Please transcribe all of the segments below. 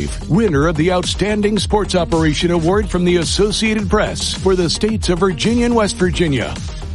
winner of the Outstanding Sports Operation Award from the Associated Press for the states of Virginia and West Virginia.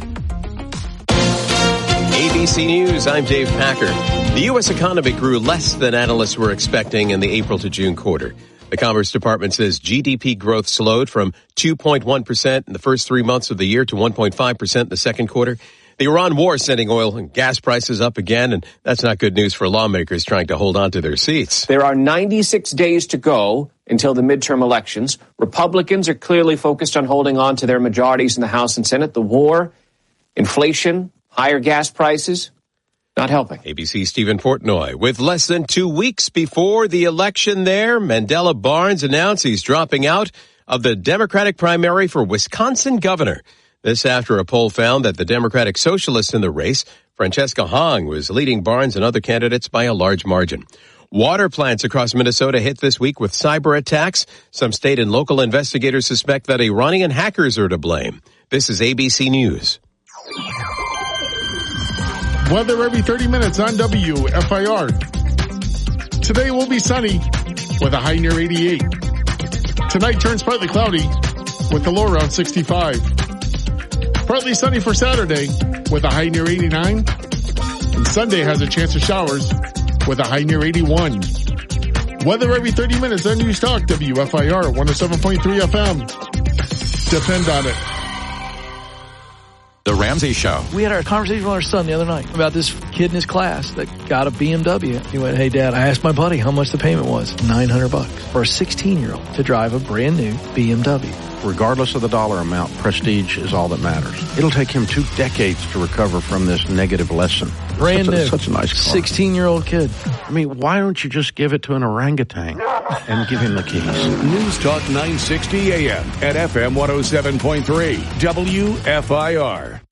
ABC News, I'm Dave Packer. The U.S. economy grew less than analysts were expecting in the April to June quarter. The Commerce Department says GDP growth slowed from 2.1% in the first 3 months of the year to 1.5% in the second quarter. The Iran war sending oil and gas prices up again, and that's not good news for lawmakers trying to hold on to their seats. There are 96 days to go until the midterm elections. Republicans are clearly focused on holding on to their majorities in the House and Senate. The war, inflation, higher gas prices, not helping. ABC's Stephen Portnoy. With less than 2 weeks before the election there, Mandela Barnes announced he's dropping out of the Democratic primary for Wisconsin governor. This after a poll found that the Democratic socialist in the race, Francesca Hong, was leading Barnes and other candidates by a large margin. Water plants across Minnesota hit this week with cyber attacks. Some state and local investigators suspect that Iranian hackers are to blame. This is ABC News. Weather every 30 minutes on WFIR. Today will be sunny with a high near 88. Tonight turns partly cloudy with a low around 65. Partly sunny for Saturday with a high near 89. And Sunday has a chance of showers with a high near 81. Weather every 30 minutes on News Talk, WFIR 107.3 FM. Depend on it. The Ramsey Show. We had our conversation with our son the other night about this kid in his class that got a BMW. He went, "Hey, Dad, I asked my buddy how much the payment was. $900 for a 16-year-old to drive a brand new BMW." Regardless of the dollar amount, prestige is all that matters. It'll take him 2 decades to recover from this negative lesson. Brand new. Such a nice car. 16-year-old kid. I mean, why don't you just give it to an orangutan and give him the keys? News Talk 960 AM at FM 107.3 WFIR.